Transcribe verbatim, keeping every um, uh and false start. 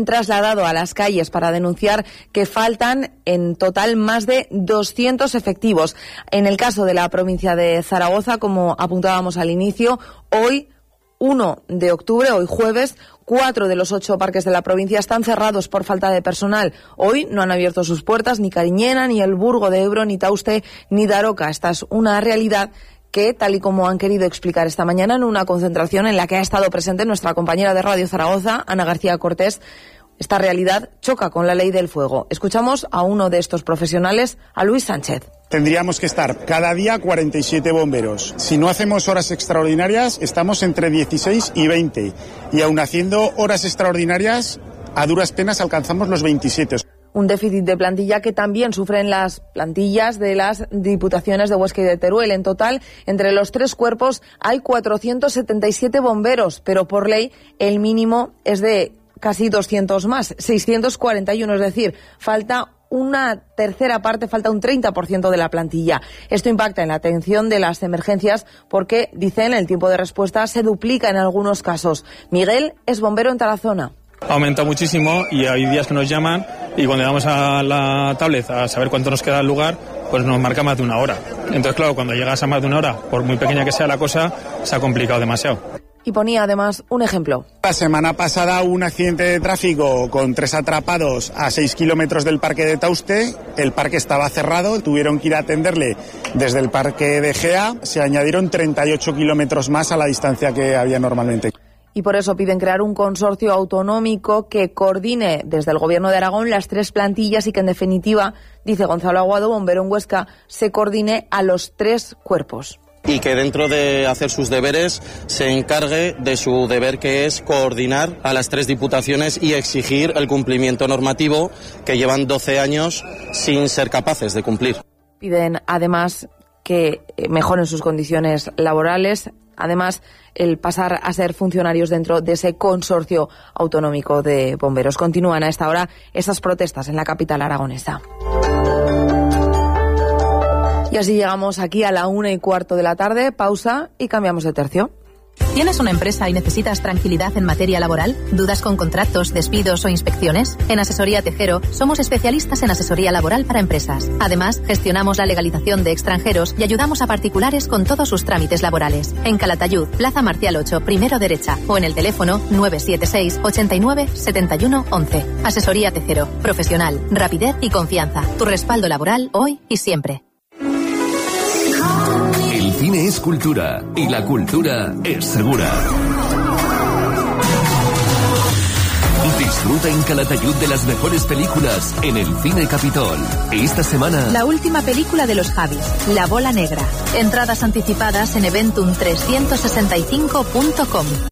han trasladado a las calles para denunciar que faltan en total más de doscientos efectivos. En el caso de la provincia de Zaragoza, como apuntábamos al inicio, hoy, uno de octubre, hoy jueves, cuatro de los ocho parques de la provincia están cerrados por falta de personal. Hoy no han abierto sus puertas ni Cariñena, ni el Burgo de Ebro, ni Tauste, ni Daroca. Esta es una realidad que, tal y como han querido explicar esta mañana en una concentración en la que ha estado presente nuestra compañera de Radio Zaragoza, Ana García Cortés, esta realidad choca con la ley del fuego. Escuchamos a uno de estos profesionales, a Luis Sánchez. Tendríamos que estar cada día cuarenta y siete bomberos. Si no hacemos horas extraordinarias, estamos entre dieciséis y veinte. Y aun haciendo horas extraordinarias, a duras penas alcanzamos los veintisiete. Un déficit de plantilla que también sufren las plantillas de las diputaciones de Huesca y de Teruel. En total, entre los tres cuerpos hay cuatrocientos setenta y siete bomberos, pero por ley el mínimo es de casi doscientos más, seiscientos cuarenta y uno, es decir, falta una tercera parte, falta un treinta por ciento de la plantilla. Esto impacta en la atención de las emergencias porque, dicen, el tiempo de respuesta se duplica en algunos casos. Miguel es bombero en Tarazona. Ha aumentado muchísimo y hay días que nos llaman y cuando llegamos a la tablet a saber cuánto nos queda el lugar, pues nos marca más de una hora. Entonces, claro, cuando llegas a más de una hora, por muy pequeña que sea la cosa, se ha complicado demasiado. Y ponía además un ejemplo. La semana pasada hubo un accidente de tráfico con tres atrapados a seis kilómetros del parque de Tauste. El parque estaba cerrado, tuvieron que ir a atenderle desde el parque de Gea. Se añadieron treinta y ocho kilómetros más a la distancia que había normalmente. Y por eso piden crear un consorcio autonómico que coordine desde el Gobierno de Aragón las tres plantillas y que, en definitiva, dice Gonzalo Aguado, bombero en Huesca, se coordine a los tres cuerpos. Y que dentro de hacer sus deberes se encargue de su deber, que es coordinar a las tres diputaciones y exigir el cumplimiento normativo que llevan doce años sin ser capaces de cumplir. Piden además que mejoren sus condiciones laborales, además el pasar a ser funcionarios dentro de ese consorcio autonómico de bomberos. Continúan a esta hora esas protestas en la capital aragonesa. Y así llegamos aquí a la una y cuarto de la tarde, pausa y cambiamos de tercio. ¿Tienes una empresa y necesitas tranquilidad en materia laboral? ¿Dudas con contratos, despidos o inspecciones? En Asesoría Tejero somos especialistas en asesoría laboral para empresas. Además, gestionamos la legalización de extranjeros y ayudamos a particulares con todos sus trámites laborales. En Calatayud, Plaza Marcial ocho, primero derecha, o en el teléfono nueve siete seis, ochenta y nueve, setenta y uno, once. Asesoría Tejero, profesional, rapidez y confianza. Tu respaldo laboral hoy y siempre. El cine es cultura y la cultura es segura. Disfruta en Calatayud de las mejores películas en el Cine Capitol. Esta semana, la última película de los Javis, La Bola Negra. Entradas anticipadas en eventum trescientos sesenta y cinco punto com.